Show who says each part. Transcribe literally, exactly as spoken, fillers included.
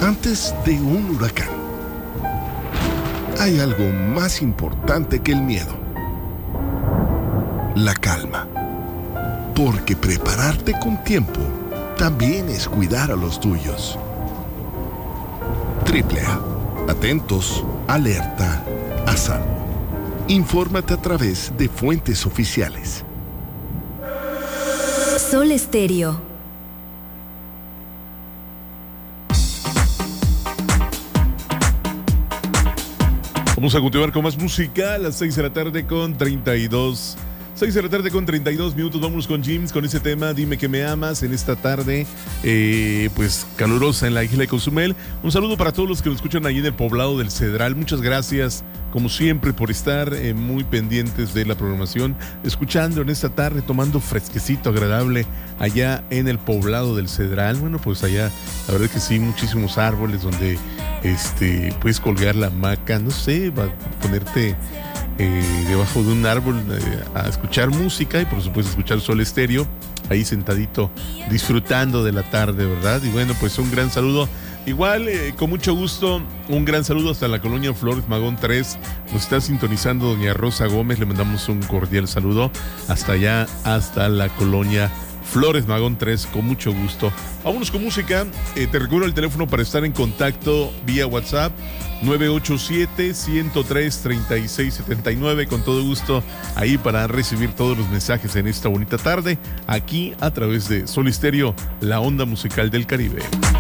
Speaker 1: Antes de un huracán, hay algo más importante que el miedo: la calma. Porque prepararte con tiempo también es cuidar a los tuyos. Triple A. Atentos, alerta, a salvo. Infórmate a través de fuentes oficiales.
Speaker 2: Sol Estéreo.
Speaker 3: Vamos a continuar con más música a las seis de la tarde con treinta y dos. seis de la tarde con treinta y dos minutos. Vámonos con James con ese tema Dime que me amas en esta tarde eh, pues calurosa en la isla de Cozumel. Un saludo para todos los que nos escuchan ahí en el poblado del Cedral. Muchas gracias como siempre por estar eh, muy pendientes de la programación, escuchando en esta tarde, tomando fresquecito agradable allá en el poblado del Cedral. Bueno, pues allá la verdad que sí, muchísimos árboles donde este puedes colgar la hamaca, no sé, va a ponerte Eh, debajo de un árbol eh, a escuchar música y por supuesto escuchar Sol Estéreo ahí sentadito disfrutando de la tarde, ¿verdad? Y bueno, pues un gran saludo igual eh, con mucho gusto, un gran saludo hasta la colonia Flores Magón tres. Nos está sintonizando doña Rosa Gómez, le mandamos un cordial saludo hasta allá, hasta la colonia Flores Magón tres, con mucho gusto. Vámonos con música. Eh, te recuerdo el teléfono para estar en contacto vía WhatsApp: nueve ocho siete, uno cero tres, tres seis siete nueve. Con todo gusto ahí para recibir todos los mensajes en esta bonita tarde, aquí a través de Sol Estéreo, la onda musical del Caribe.